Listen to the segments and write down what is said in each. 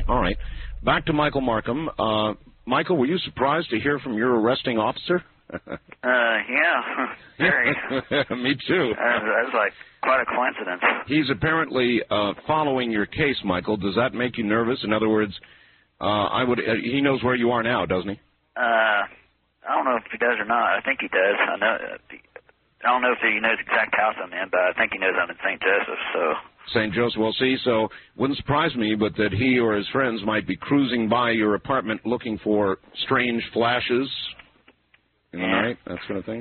All right. Back to Michael Markham. Michael, were you surprised to hear from your arresting officer? Yeah, very. Me too. That was like quite a coincidence. He's apparently following your case, Michael. Does that make you nervous? In other words, he knows where you are now, doesn't he? I don't know if he does or not. I think he does. I don't know if he knows the exact house I'm in, but I think he knows I'm in St. Joseph, so... St. Joseph, well, see, so wouldn't surprise me, but that he or his friends might be cruising by your apartment looking for strange flashes in the night, that sort of thing.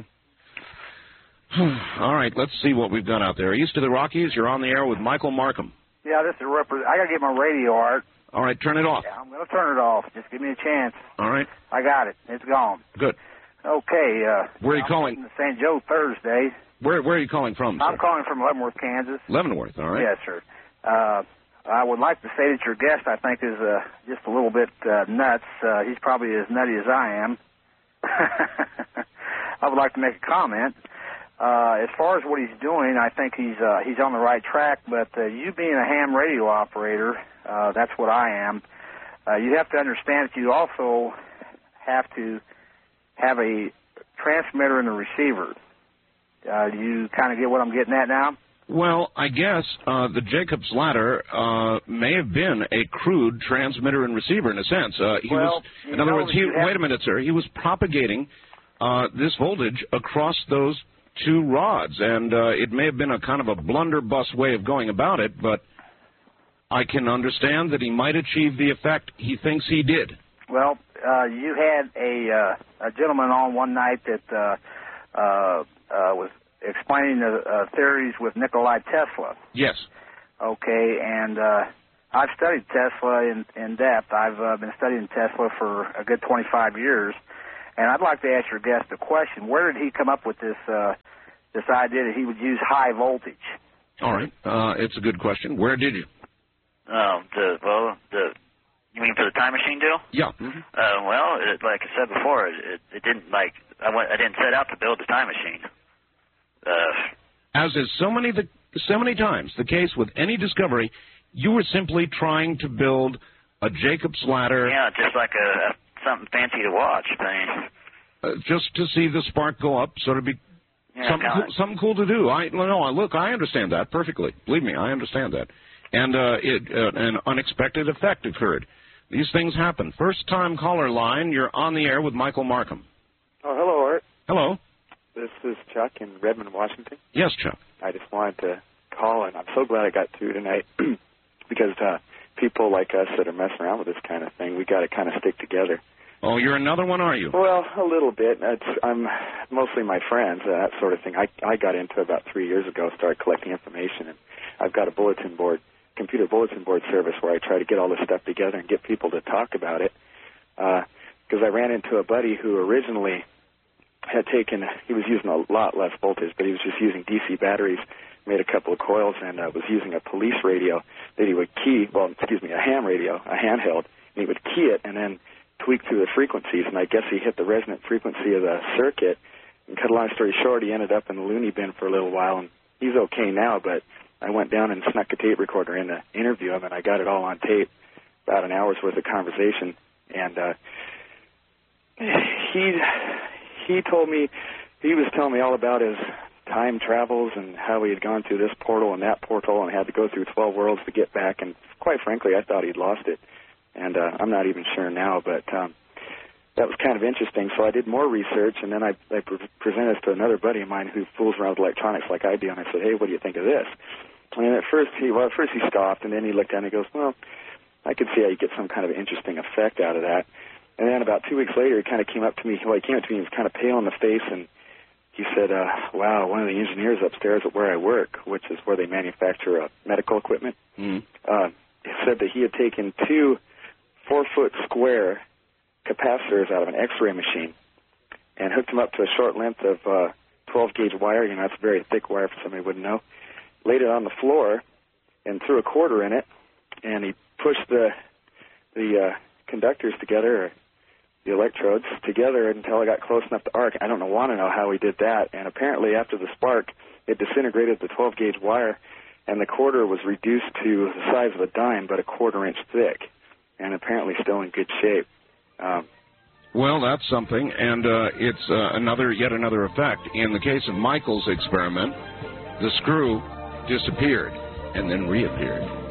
All right, let's see what we've got out there. East of the Rockies, you're on the air with Michael Markham. Yeah, this is I got to get my radio, Art. All right, turn it off. Yeah, I'm going to turn it off. Just give me a chance. All right. I got it. It's gone. Good. Okay. Where are you calling? From St. Joe Thursday. Where are you calling from, sir? I'm calling from Leavenworth, Kansas. Leavenworth, all right. Yes, sir. I would like to say that your guest, I think, is just a little bit nuts. He's probably as nutty as I am. I would like to make a comment. As far as what he's doing, I think he's on the right track, but you being a ham radio operator, that's what I am. You have to understand that you also have to have a transmitter and a receiver. Do you kind of get what I'm getting at now? Well, I guess the Jacob's Ladder may have been a crude transmitter and receiver in a sense. In other words, wait a minute, sir. He was propagating this voltage across those two rods, and it may have been a kind of a blunderbuss way of going about it, but I can understand that he might achieve the effect he thinks he did. Well, you had a gentleman on one night that was explaining the theories with Nikola Tesla. Yes. Okay, and I've studied Tesla in depth. I've been studying Tesla for a good 25 years, and I'd like to ask your guest a question. Where did he come up with this idea that he would use high voltage? All right, it's a good question. Where did you? You mean for the time machine deal? Yeah. Mm-hmm. Like I said before, it didn't I didn't set out to build the time machine. As is so many times the case with any discovery, you were simply trying to build a Jacob's Ladder. Yeah, just like something fancy to watch thing. Just to see the spark go up, sort of be something cool to do. I understand that perfectly. Believe me, I understand that. And an unexpected effect occurred. These things happen. First-time caller line, you're on the air with Michael Markham. Oh, hello, Art. Hello. This is Chuck in Redmond, Washington. Yes, Chuck. I just wanted to call, and I'm so glad I got through tonight because people like us that are messing around with this kind of thing, we got to kind of stick together. Oh, you're another one, are you? Well, a little bit. I'm mostly my friends, that sort of thing. I got into about 3 years ago, started collecting information, and I've got a computer bulletin board service where I try to get all this stuff together and get people to talk about it. Because I ran into a buddy who originally he was using a lot less voltage, but he was just using DC batteries, made a couple of coils, and was using a police radio that he would key, a ham radio, a handheld, and he would key it and then tweak through the frequencies, and I guess he hit the resonant frequency of the circuit, and cut a long story short, he ended up in the loony bin for a little while, and he's okay now, but I went down and snuck a tape recorder in to interview him, and I got it all on tape, about an hour's worth of conversation, and he told me, he was telling me all about his time travels and how he had gone through this portal and that portal and had to go through 12 worlds to get back, and quite frankly, I thought he'd lost it, and I'm not even sure now, but that was kind of interesting, so I did more research, and then I presented it to another buddy of mine who fools around with electronics like I do, and I said, hey, what do you think of this? And at first he scoffed, and then he looked at it and he goes, well, I could see how you get some kind of interesting effect out of that. And then about 2 weeks later, he kind of came up to me. Well, he came up to me and was kind of pale in the face, and he said, wow, one of the engineers upstairs at where I work, which is where they manufacture medical equipment, he said that he had taken 2 4-foot square capacitors out of an X-ray machine and hooked them up to a short length of 12-gauge wire. You know, that's very thick wire for somebody who wouldn't know. Laid it on the floor and threw a quarter in it, and he pushed the conductors together, or the electrodes together, until it got close enough to arc. I don't want to know how he did that. And apparently after the spark, it disintegrated the 12-gauge wire, and the quarter was reduced to the size of a dime, but a quarter-inch thick. and apparently still in good shape. Well, that's something, and it's yet another effect. In the case of Michael's experiment, the screw disappeared and then reappeared.